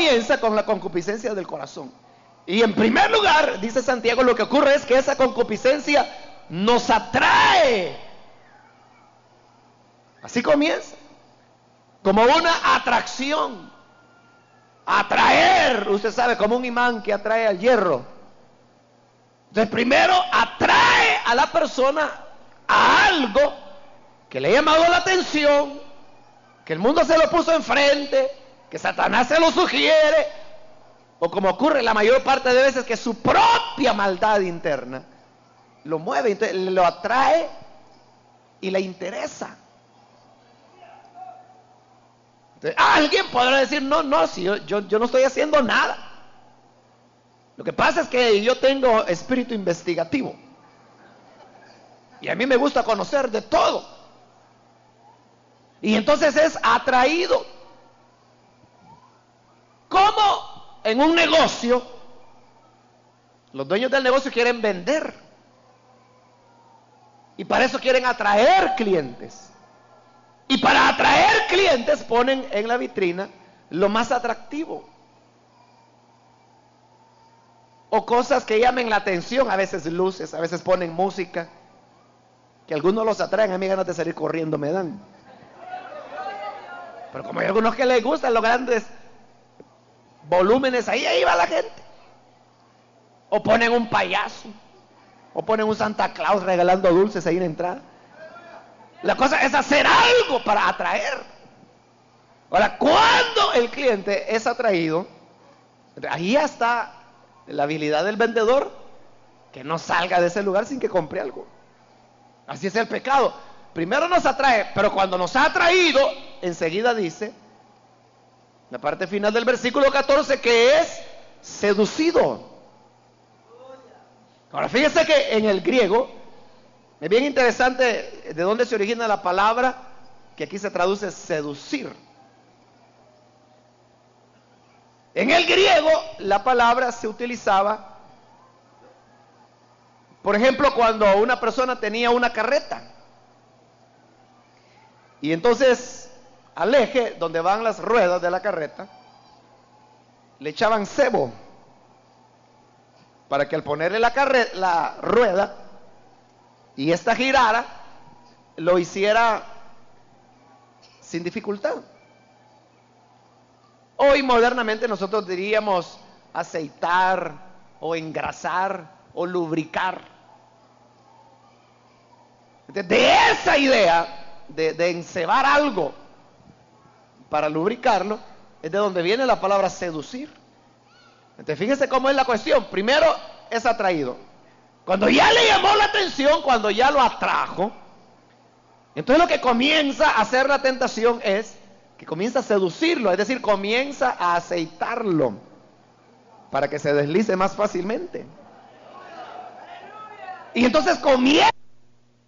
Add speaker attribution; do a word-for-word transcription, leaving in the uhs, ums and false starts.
Speaker 1: comienza con la concupiscencia del corazón. Y en primer lugar, dice Santiago, lo que ocurre es que esa concupiscencia nos atrae. Así comienza, como una atracción. Atraer, usted sabe, como un imán que atrae al hierro. Entonces primero atrae a la persona a algo que le ha llamado la atención, que el mundo se lo puso enfrente, que Satanás se lo sugiere, o como ocurre la mayor parte de veces, que su propia maldad interna lo mueve, entonces lo atrae y le interesa. Entonces, alguien podrá decir, no, no, si yo, yo, yo no estoy haciendo nada. Lo que pasa es que yo tengo espíritu investigativo y a mí me gusta conocer de todo. Y entonces es atraído. Como en un negocio, los dueños del negocio quieren vender. Y para eso quieren atraer clientes. Y para atraer clientes ponen en la vitrina lo más atractivo. O cosas que llamen la atención, a veces luces, a veces ponen música, que algunos los atraen, a mí ganas de salir corriendo me dan. Pero como hay algunos que les gustan los grandes volúmenes, ahí, ahí va la gente. O ponen un payaso, o ponen un Santa Claus regalando dulces ahí en la entrada. La cosa es hacer algo para atraer. Ahora, cuando el cliente es atraído, ahí ya está la habilidad del vendedor, que no salga de ese lugar sin que compre algo. Así es el pecado. Primero nos atrae, pero cuando nos ha atraído, enseguida dice, la parte final del versículo catorce, que es seducido. Ahora fíjese que en el griego, es bien interesante de dónde se origina la palabra, que aquí se traduce seducir. En el griego, la palabra se utilizaba, por ejemplo, cuando una persona tenía una carreta. Y entonces, al eje donde van las ruedas de la carreta, le echaban sebo, para que al ponerle la, carre- la rueda y esta girara, lo hiciera sin dificultad. Hoy modernamente nosotros diríamos aceitar o engrasar o lubricar. De esa idea de, de encebar algo para lubricarlo, es de donde viene la palabra seducir. Entonces fíjese cómo es la cuestión. Primero es atraído. Cuando ya le llamó la atención, cuando ya lo atrajo, entonces lo que comienza a hacer la tentación es que comienza a seducirlo, es decir, comienza a aceitarlo para que se deslice más fácilmente. Y entonces comienza